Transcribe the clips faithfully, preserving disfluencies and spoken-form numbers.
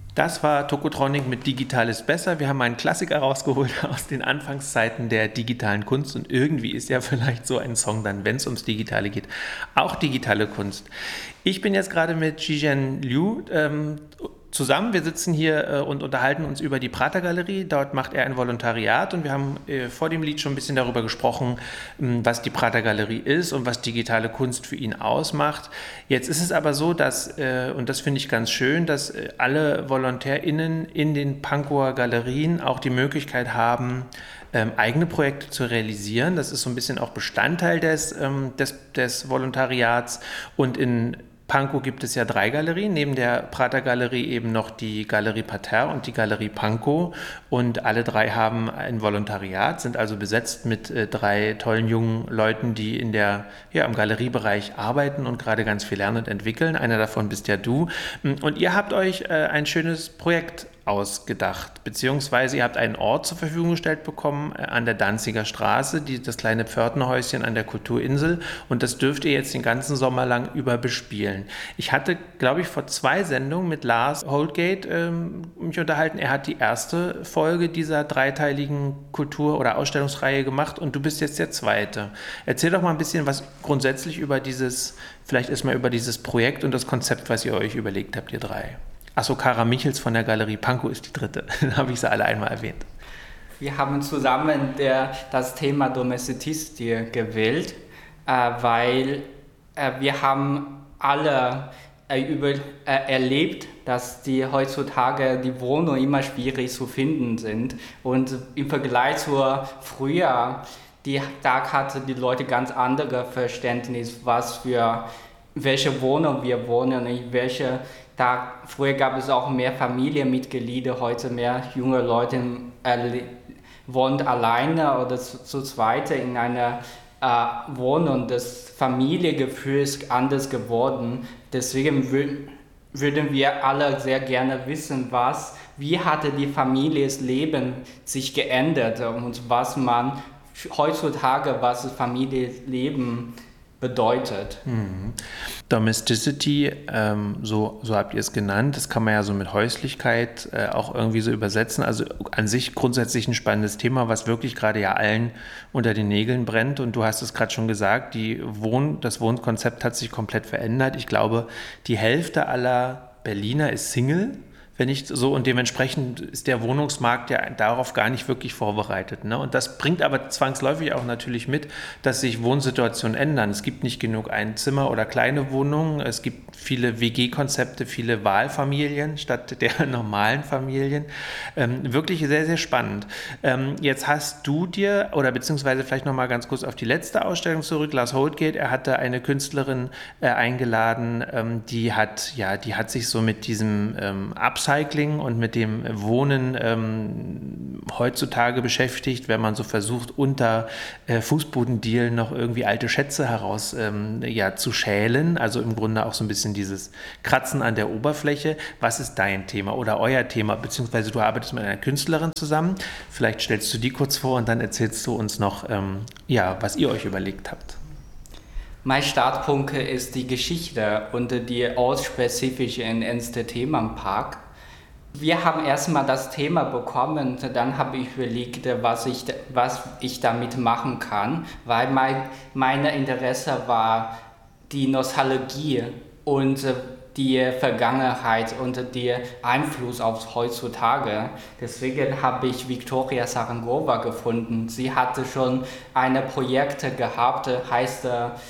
Das war Tokotronic mit Digital ist besser. Wir haben einen Klassiker rausgeholt aus den Anfangszeiten der digitalen Kunst und irgendwie ist ja vielleicht so ein Song dann, wenn es ums Digitale geht, auch digitale Kunst. Ich bin jetzt gerade mit Zhizhen Liu ähm, zusammen. Wir sitzen hier äh, und unterhalten uns über die Prater-Galerie. Dort macht er ein Volontariat und wir haben äh, vor dem Lied schon ein bisschen darüber gesprochen, ähm, was die Prater-Galerie ist und was digitale Kunst für ihn ausmacht. Jetzt ist es aber so, dass, äh, und das finde ich ganz schön, dass äh, alle VolontärInnen in den Pankower Galerien auch die Möglichkeit haben, ähm, eigene Projekte zu realisieren. Das ist so ein bisschen auch Bestandteil des, ähm, des, des Volontariats und in Pankow gibt es ja drei Galerien, neben der Prater Galerie eben noch die Galerie Parterre und die Galerie Pankow und alle drei haben ein Volontariat, sind also besetzt mit äh, drei tollen jungen Leuten, die in der, ja, im Galeriebereich arbeiten und gerade ganz viel lernen und entwickeln. Einer davon bist ja du und ihr habt euch äh, ein schönes Projekt ausgedacht, beziehungsweise ihr habt einen Ort zur Verfügung gestellt bekommen äh, an der Danziger Straße, die, das kleine Pförtnerhäuschen an der Kulturinsel und das dürft ihr jetzt den ganzen Sommer lang über bespielen. Ich hatte, glaube ich, vor zwei Sendungen mit Lars Holtgate ähm, mich unterhalten. Er hat die erste Folge dieser dreiteiligen Kultur- oder Ausstellungsreihe gemacht und du bist jetzt der zweite. Erzähl doch mal ein bisschen was grundsätzlich über dieses, vielleicht erstmal über dieses Projekt und das Konzept, was ihr euch überlegt habt, ihr drei. Achso, Kara Michels von der Galerie Pankow ist die dritte. Dann habe ich sie alle einmal erwähnt. Wir haben zusammen der, das Thema Domesticity gewählt, äh, weil äh, wir haben alle äh, über, äh, erlebt, dass die heutzutage die Wohnungen immer schwierig zu finden sind. Und im Vergleich zu früher, die, da hatten die Leute ganz andere Verständnis, was für welche Wohnung wir wohnen, in welche. Da, früher gab es auch mehr Familienmitglieder, heute mehr junge Leute äh, wohnen alleine oder zu, zu zweit in einer äh, Wohnung. Das Familiengefühl ist anders geworden. Deswegen wü- würden wir alle sehr gerne wissen, was, wie hatte die Familienleben sich geändert und was man heutzutage, was das Familienleben bedeutet. Mhm. Domesticity, ähm, so, so habt ihr es genannt, das kann man ja so mit Häuslichkeit äh, auch irgendwie so übersetzen. Also an sich grundsätzlich ein spannendes Thema, was wirklich gerade ja allen unter den Nägeln brennt. Und du hast es gerade schon gesagt, die Wohn-, das Wohnkonzept hat sich komplett verändert. Ich glaube, die Hälfte aller Berliner ist Single. Wenn nicht so, und dementsprechend ist der Wohnungsmarkt ja darauf gar nicht wirklich vorbereitet. Ne? Und das bringt aber zwangsläufig auch natürlich mit, dass sich Wohnsituationen ändern. Es gibt nicht genug Einzimmer- oder kleine Wohnungen. Es gibt viele W G-Konzepte, viele Wahlfamilien statt der normalen Familien. Ähm, wirklich sehr, sehr spannend. Ähm, jetzt hast du dir, oder beziehungsweise vielleicht nochmal ganz kurz auf die letzte Ausstellung zurück, Lars Holtgate, er hatte eine Künstlerin äh, eingeladen, ähm, die hat, ja, die hat sich so mit diesem ähm, Upcycling und mit dem Wohnen ähm, heutzutage beschäftigt, wenn man so versucht, unter äh, Fußbodendielen noch irgendwie alte Schätze heraus ähm, ja, zu schälen. Also im Grunde auch so ein bisschen dieses Kratzen an der Oberfläche. Was ist dein Thema oder euer Thema? Beziehungsweise du arbeitest mit einer Künstlerin zusammen. Vielleicht stellst du die kurz vor und dann erzählst du uns noch, ähm, ja, was ihr euch überlegt habt. Mein Startpunkt ist die Geschichte und die ortsspezifische in Enste-Themenpark. Wir haben erstmal das Thema bekommen, dann habe ich überlegt, was ich, was ich damit machen kann, weil mein mein Interesse war die Nostalgie und die Vergangenheit und der Einfluss auf heutzutage. Deswegen habe ich Viktoria Sarangova gefunden. Sie hatte schon ein Projekt gehabt, heißt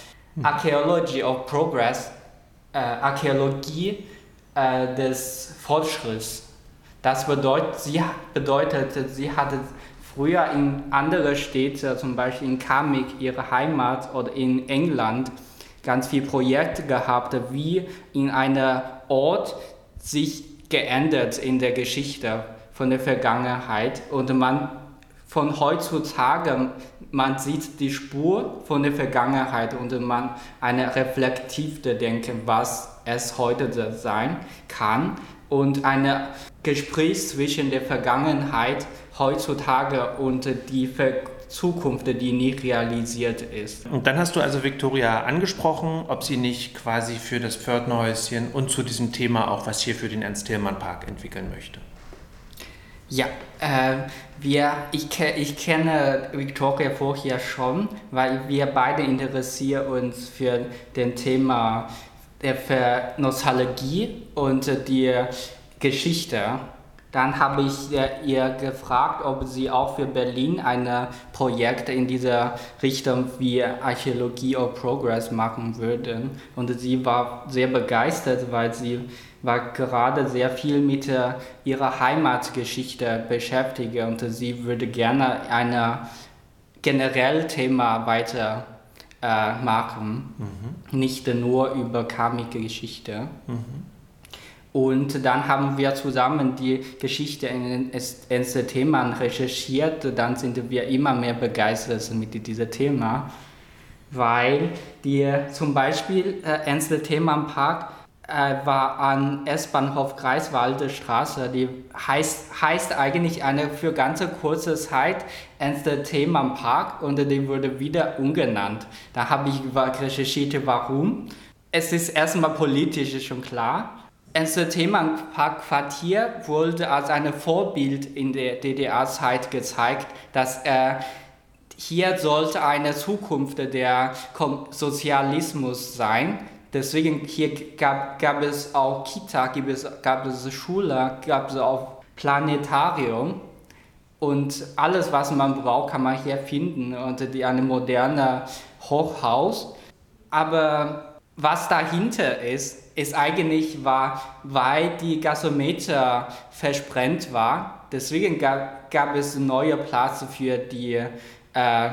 Archaeology of Progress, äh, Archäologie äh, des Fortschritts. Das bedeutet, sie bedeutet, sie hatte früher in anderen Städten, zum Beispiel in Kamik, ihre Heimat, oder in England, ganz viele Projekte gehabt, wie in einem Ort sich geändert in der Geschichte von der Vergangenheit. Und man von heutzutage, man sieht die Spur von der Vergangenheit und man eine reflektive Denken, was es heute sein kann. Und ein Gespräch zwischen der Vergangenheit heutzutage und die, Zukunft, die nicht realisiert ist. Und dann hast du also Viktoria angesprochen, ob sie nicht quasi für das Pförtnerhäuschen und zu diesem Thema auch was hier für den Ernst-Thälmann-Park entwickeln möchte. Ja, äh, wir, ich, ich kenne Viktoria vorher schon, weil wir beide interessieren uns für das Thema der für Nostalgie und die Geschichte. Dann habe ich ihr gefragt, ob sie auch für Berlin ein Projekt in dieser Richtung wie Archäologie or Progress machen würden. Und sie war sehr begeistert, weil sie war gerade sehr viel mit ihrer Heimatgeschichte beschäftigt und sie würde gerne ein generelles Thema weiter äh, machen, mhm. nicht nur über karmische Geschichte. Mhm. Und dann haben wir zusammen die Geschichte in Ernst-Thälmann recherchiert. Dann sind wir immer mehr begeistert mit diesem Thema, weil die, zum Beispiel äh, Ernst-Thälmann-Park äh, war an S-Bahnhof Greifswalder Straße. Die heißt, heißt eigentlich eine für ganz kurze Zeit Ernst-Thälmann-Park und die wurde wieder umgenannt. Da habe ich recherchiert, warum. Es ist erstmal politisch schon klar. Ernst-Thälmann-Park-Quartier wurde als ein Vorbild in der D D R-Zeit gezeigt, dass äh, hier sollte eine Zukunft der Sozialismus sein. Deswegen hier gab, gab es auch Kita, gab es, gab es Schule, gab es auch Planetarium. Und alles, was man braucht, kann man hier finden und die eine moderne Hochhaus. Aber was dahinter ist, ist eigentlich war, weil die Gasometer verbrennt war. Deswegen gab, gab es neue Platz für die äh,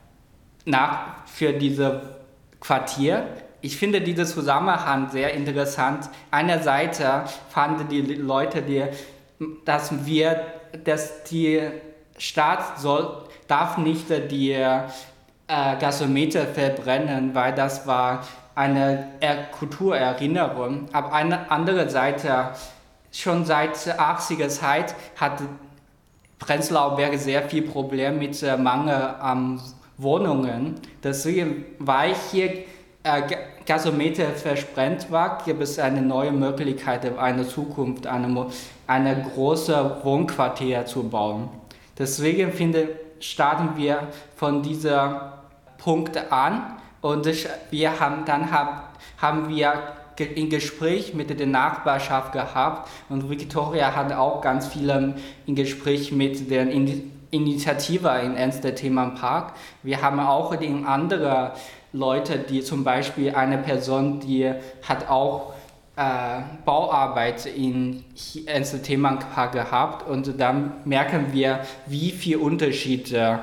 nach für diese Quartier. Ich finde diesen Zusammenhang sehr interessant. Einerseits fanden die Leute, die, dass wir, dass die Stadt soll, darf nicht die äh, Gasometer verbrennen, weil das war eine Kulturerinnerung. Aber eine andere Seite, schon seit der achtziger Zeit hat Prenzlauer Berg sehr viel Probleme mit Mangel an Wohnungen. Deswegen, weil hier äh, Gasometer verbrennt war, gibt es eine neue Möglichkeit, eine Zukunft, eine, eine große Wohnquartier zu bauen. Deswegen finde, starten wir von diesem Punkt an. Und wir haben, dann hab, haben wir ein Gespräch mit der Nachbarschaft gehabt und Viktoria hat auch ganz viele im Gespräch mit der Initiative in Ernst-Thälmann-Park. Wir haben auch die andere Leute, die zum Beispiel eine Person, die hat auch äh, Bauarbeit in Ernst-Thälmann-Park gehabt und dann merken wir, wie viel Unterschiede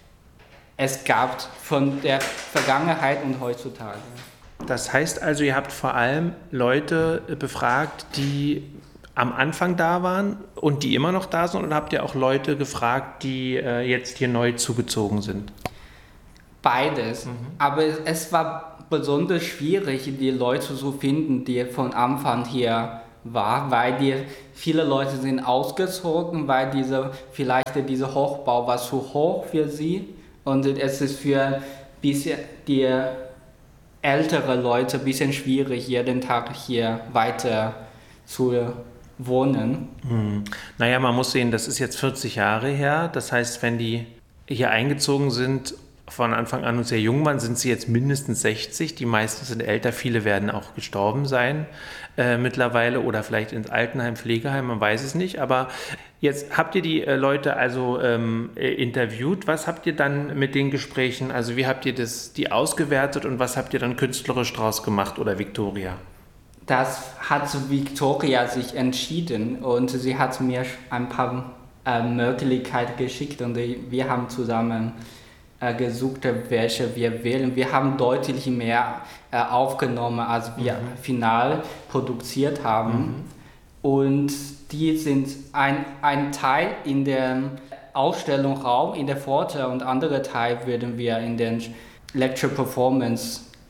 es gab von der Vergangenheit und heutzutage. Das heißt also, ihr habt vor allem Leute befragt, die am Anfang da waren und die immer noch da sind, oder habt ihr auch Leute gefragt, die äh, jetzt hier neu zugezogen sind? Beides. Mhm. Aber es war besonders schwierig, die Leute zu finden, die von Anfang hier waren, weil die, viele Leute sind ausgezogen, weil diese, vielleicht dieser Hochbau war zu hoch für sie. Und es ist für bisschen die ältere Leute ein bisschen schwierig, jeden Tag hier weiter zu wohnen. Hm. Naja, man muss sehen, das ist jetzt vierzig Jahre her. Das heißt, wenn die hier eingezogen sind, von Anfang an und sehr jung waren, sind sie jetzt mindestens sechzig. Die meisten sind älter, viele werden auch gestorben sein äh, mittlerweile oder vielleicht ins Altenheim, Pflegeheim, man weiß es nicht. Aber jetzt habt ihr die äh, Leute also ähm, äh, interviewt. Was habt ihr dann mit den Gesprächen, also wie habt ihr das, die ausgewertet und was habt ihr dann künstlerisch draus gemacht oder Viktoria? Das hat Viktoria sich entschieden und sie hat mir ein paar äh, Möglichkeiten geschickt und wir haben zusammen gesucht, welche wir wählen. Wir haben deutlich mehr äh, aufgenommen, als wir mhm. final produziert haben. Mhm. Und die sind ein, ein Teil in dem Ausstellungsraum, in der Pforte und andere Teil würden wir in den Lecture Performance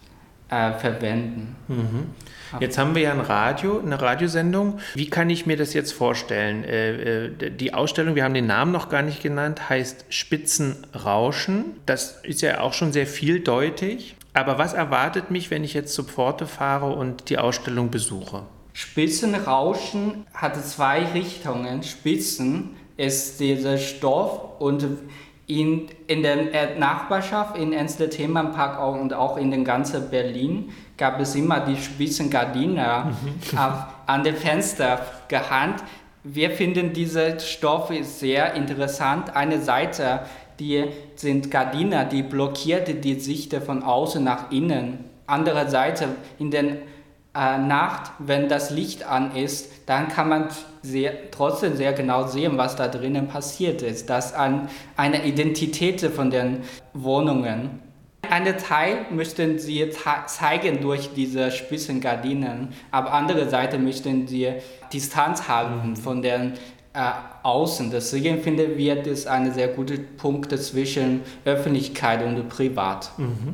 äh, verwenden. Mhm. Jetzt haben wir ja ein Radio, eine Radiosendung. Wie kann ich mir das jetzt vorstellen? Äh, äh, die Ausstellung, wir haben den Namen noch gar nicht genannt, heißt Spitzenrauschen. Das ist ja auch schon sehr vieldeutig. Aber was erwartet mich, wenn ich jetzt zur Pforte fahre und die Ausstellung besuche? Spitzenrauschen hat zwei Richtungen. Spitzen ist dieser Stoff und in, in der Nachbarschaft, in Enstler-Themenpark und auch in den ganzen Berlin gab es immer die Spitzengardinen mhm. an den Fenstern gehängt. Wir finden, dieser Stoff ist sehr interessant. Eine Seite, die sind Gardinen, die blockiert die Sicht von außen nach innen. Andere Seite, in der äh, Nacht, wenn das Licht an ist, dann kann man sehr, trotzdem sehr genau sehen, was da drinnen passiert ist. Das ist ein, eine Identität von den Wohnungen. Einen Teil möchten sie zeigen durch diese Spitzengardinen, aber andere Seite möchten sie Distanz halten von den äh, Außen. Deswegen finden wir das ein sehr guter Punkt zwischen Öffentlichkeit und Privat. Mhm.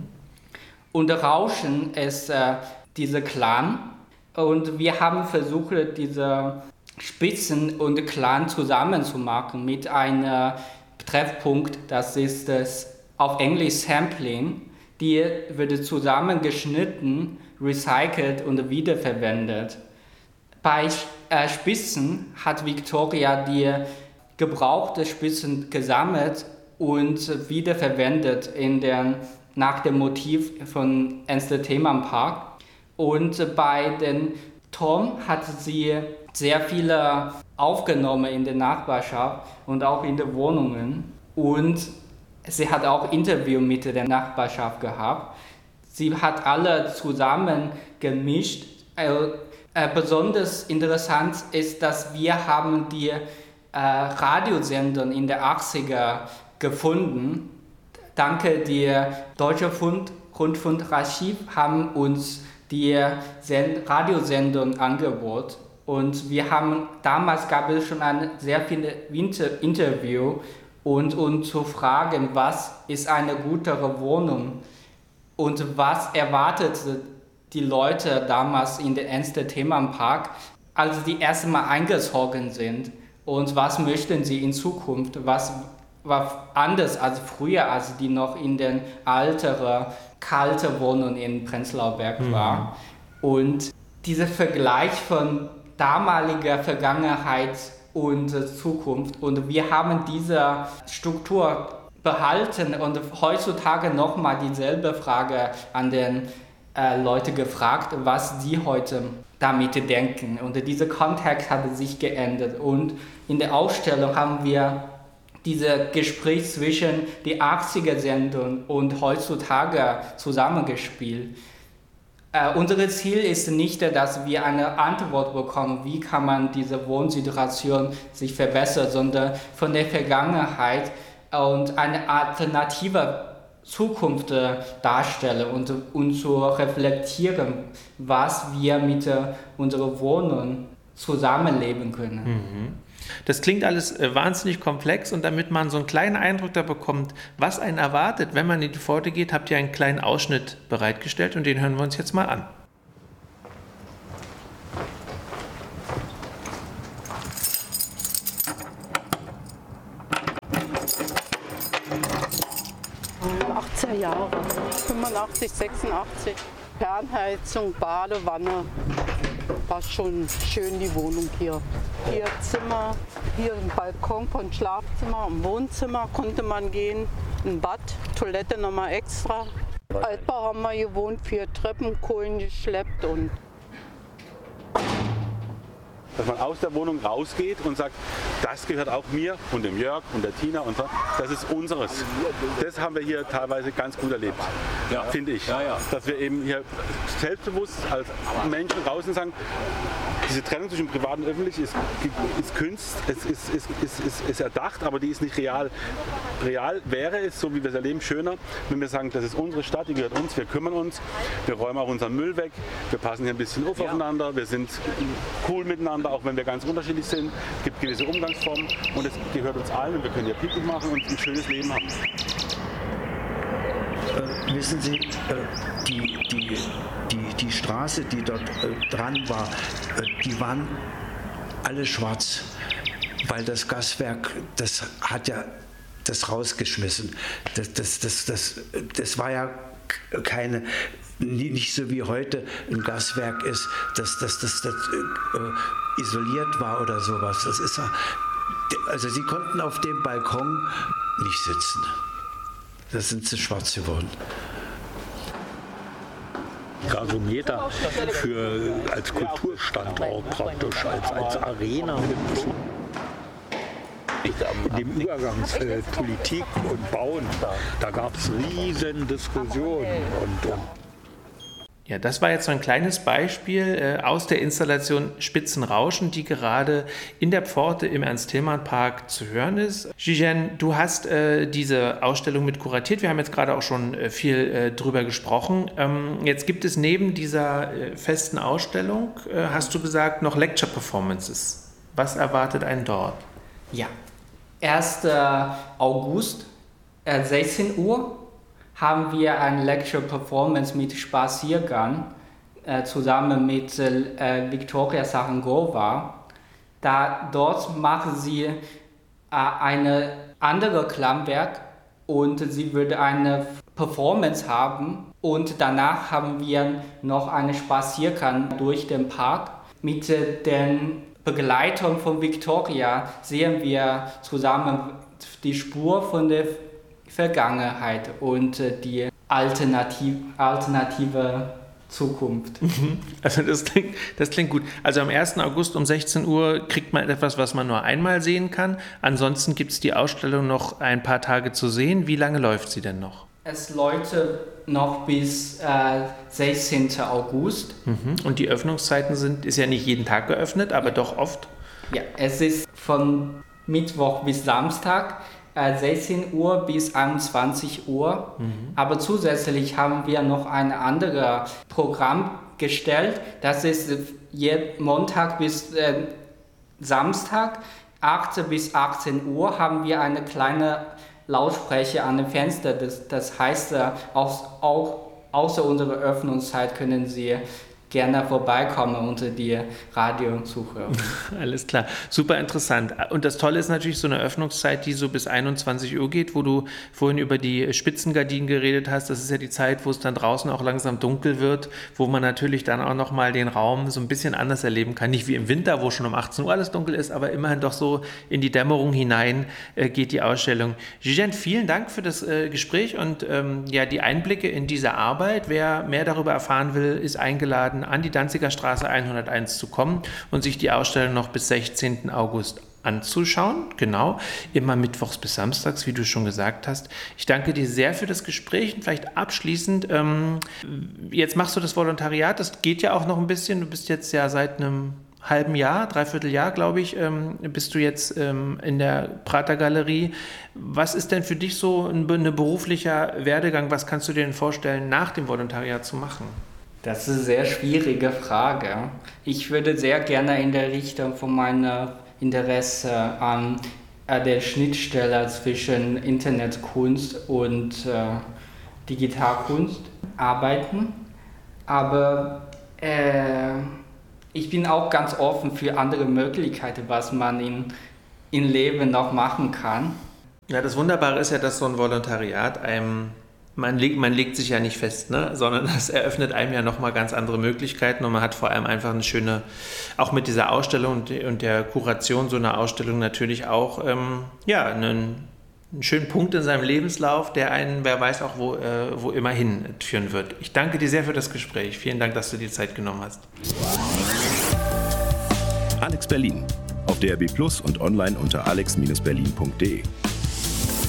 Und Rauschen ist äh, dieser Klang und wir haben versucht, diese Spitzen und Klang zusammenzumachen mit einem Treffpunkt, das ist das auf Englisch Sampling, die wird zusammengeschnitten, recycelt und wiederverwendet. Bei äh, Spitzen hat Victoria die gebrauchte Spitzen gesammelt und wiederverwendet in den, nach dem Motiv von Enstler-Themenpark. Und bei den Turm hat sie sehr viele aufgenommen in der Nachbarschaft und auch in den Wohnungen. Und sie hat auch Interview mit der Nachbarschaft gehabt. Sie hat alle zusammen gemischt. Äh, äh, besonders interessant ist, dass wir haben die äh, Radiosender in der achtziger gefunden. Danke der Deutsche Fund, Rundfunkarchiv haben uns die Send- Radiosendung angeboten. Und wir haben, damals gab es schon ein sehr viele Inter- Interview und uns zu fragen, was ist eine gute Wohnung und was erwartet die Leute damals in den Enstler-Themenpark, als die erst mal eingezogen sind und was möchten sie in Zukunft, was war anders als früher, als die noch in den älteren, kalten Wohnungen in Prenzlauer Berg mhm. war. Und dieser Vergleich von damaliger Vergangenheit und Zukunft. Und wir haben diese Struktur behalten und heutzutage nochmal dieselbe Frage an den äh, Leute gefragt, was sie heute damit denken. Und dieser Kontext hat sich geändert. Und in der Ausstellung haben wir dieses Gespräch zwischen die achtziger-Sendung und heutzutage zusammengespielt. Äh, unser Ziel ist nicht, dass wir eine Antwort bekommen, wie kann man diese Wohnsituation sich verbessern, sondern von der Vergangenheit und eine alternative Zukunft darstellen und, und zu reflektieren, was wir mit unserer Wohnung zusammenleben können. Mhm. Das klingt alles wahnsinnig komplex und damit man so einen kleinen Eindruck da bekommt, was einen erwartet, wenn man in die Pforte geht, habt ihr einen kleinen Ausschnitt bereitgestellt und den hören wir uns jetzt mal an. achtziger Jahre, fünfundachtzig, sechsundachtzig, Fernheizung, Badewanne. War schon schön die Wohnung hier. Hier Zimmer, hier ein Balkon von Schlafzimmer, im Wohnzimmer konnte man gehen, ein Bad, Toilette nochmal extra. Altbau haben wir gewohnt, vier Treppen, Kohlen geschleppt und dass man aus der Wohnung rausgeht und sagt, das gehört auch mir und dem Jörg und der Tina und so, das ist unseres. Das haben wir hier teilweise ganz gut erlebt, ja. finde ich. Ja, ja. Dass wir eben hier selbstbewusst als Menschen draußen sagen, diese Trennung zwischen privat und öffentlich ist, ist Kunst, es ist, ist, ist, ist, ist erdacht, aber die ist nicht real. Real wäre es, so wie wir es erleben, schöner, wenn wir sagen, das ist unsere Stadt, die gehört uns, wir kümmern uns, wir räumen auch unseren Müll weg, wir passen hier ein bisschen auf aufeinander, wir sind cool miteinander, auch wenn wir ganz unterschiedlich sind. Es gibt gewisse Umgangsformen und es gehört uns allen und wir können hier Picknick machen und ein schönes Leben haben. wissen Sie, die, die, die, die Straße, die dort dran war, die waren alle schwarz, weil das Gaswerk, das hat ja das rausgeschmissen. Das, das, das, das, das war ja keine, nicht so wie heute ein Gaswerk ist, dass das, das, das äh, isoliert war oder sowas. Das ist, also sie konnten auf dem Balkon nicht sitzen. Da sind sie schwarz geworden. Gasometer für, als Kulturstandort praktisch, als, als Arena. In dem Übergang äh, Politik und Bauen, da gab es riesen Diskussionen. Und, und Ja, das war jetzt so ein kleines Beispiel äh, aus der Installation Spitzenrauschen, die gerade in der Pforte im Ernst-Thälmann-Park zu hören ist. Zhizhen, du hast äh, diese Ausstellung mit kuratiert. Wir haben jetzt gerade auch schon äh, viel äh, drüber gesprochen. Ähm, jetzt gibt es neben dieser äh, festen Ausstellung, äh, hast du gesagt, noch Lecture-Performances. Was erwartet einen dort? Ja, erster August, äh, sechzehn Uhr. Haben wir eine Lecture-Performance mit Spaziergang äh, zusammen mit äh, Viktoria Sarangova. Da, dort machen sie äh, eine andere Klammwerk und sie würde eine Performance haben. Und danach haben wir noch einen Spaziergang durch den Park. Mit äh, der Begleitung von Viktoria sehen wir zusammen die Spur von der Vergangenheit und die alternativ, alternative Zukunft. Also das klingt, das klingt gut. Also am ersten August um sechzehn Uhr kriegt man etwas, was man nur einmal sehen kann. Ansonsten gibt es die Ausstellung noch ein paar Tage zu sehen. Wie lange läuft sie denn noch? Es läuft noch bis äh, sechzehnten August. Mhm. Und die Öffnungszeiten sind, ist ja nicht jeden Tag geöffnet, aber ja. Doch oft? Ja, es ist von Mittwoch bis Samstag. sechzehn Uhr bis einundzwanzig Uhr. Mhm. Aber zusätzlich haben wir noch ein anderes Programm gestellt. Das ist Montag bis äh, Samstag, acht bis achtzehn Uhr, haben wir eine kleine Lautsprecher an dem Fenster. Das, das heißt, äh, auch, auch außer unserer Öffnungszeit können Sie gerne vorbeikommen unter die Radio zuhören. Alles klar, super interessant. Und das Tolle ist natürlich so eine Öffnungszeit, die so bis einundzwanzig Uhr geht, wo du vorhin über die Spitzengardinen geredet hast. Das ist ja die Zeit, wo es dann draußen auch langsam dunkel wird, wo man natürlich dann auch nochmal den Raum so ein bisschen anders erleben kann. Nicht wie im Winter, wo schon um achtzehn Uhr alles dunkel ist, aber immerhin doch so in die Dämmerung hinein äh, geht die Ausstellung. Zhizhen, vielen Dank für das äh, Gespräch und ähm, ja, die Einblicke in diese Arbeit. Wer mehr darüber erfahren will, ist eingeladen, an die Danziger Straße hunderteins zu kommen und sich die Ausstellung noch bis sechzehnten August anzuschauen. Genau, immer mittwochs bis samstags, wie du schon gesagt hast. Ich danke dir sehr für das Gespräch und vielleicht abschließend, ähm, jetzt machst du das Volontariat, das geht ja auch noch ein bisschen, du bist jetzt ja seit einem halben Jahr, dreiviertel Jahr, glaube ich, ähm, bist du jetzt ähm, in der Prater-Galerie. Was ist denn für dich so ein, ein beruflicher Werdegang, was kannst du dir denn vorstellen, nach dem Volontariat zu machen? Das ist eine sehr schwierige Frage. Ich würde sehr gerne in der Richtung von meinem Interesse an der Schnittstelle zwischen Internetkunst und äh, Digitalkunst arbeiten. Aber äh, ich bin auch ganz offen für andere Möglichkeiten, was man in, im Leben noch machen kann. Ja, das Wunderbare ist ja, dass so ein Volontariat einem Man legt, man legt sich ja nicht fest, ne? Sondern das eröffnet einem ja nochmal ganz andere Möglichkeiten und man hat vor allem einfach eine schöne, auch mit dieser Ausstellung und, und der Kuration so einer Ausstellung natürlich auch ähm, ja, einen, einen schönen Punkt in seinem Lebenslauf, der einen, wer weiß auch, wo, äh, wo immer hinführen wird. Ich danke dir sehr für das Gespräch. Vielen Dank, dass du dir Zeit genommen hast. Alex Berlin auf D R B Plus und online unter alex Bindestrich berlin Punkt de.